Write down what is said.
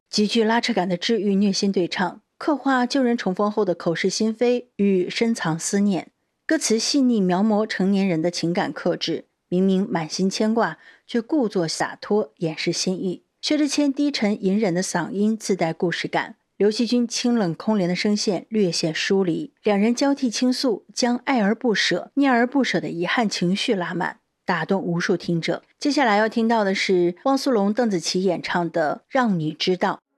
极具拉扯感的治愈虐心对唱，刻画旧人重逢后的口是心非与深藏思念。歌词细腻描摹成年人的情感克制，明明满心牵挂，却故作洒脱掩饰心意。薛之谦低沉隐忍的嗓音自带故事感，刘惜君清冷空灵的声线略显疏离，两人交替倾诉，将爱而不舍、念而不舍的遗憾情绪拉满，打动无数听者。接下来要听到的是汪苏泷、邓紫棋演唱的《让你知道》。